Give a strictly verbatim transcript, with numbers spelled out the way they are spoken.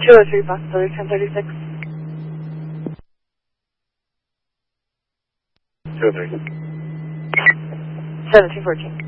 two oh three, possibility ten thirty-six. two oh three. seventeen fourteen.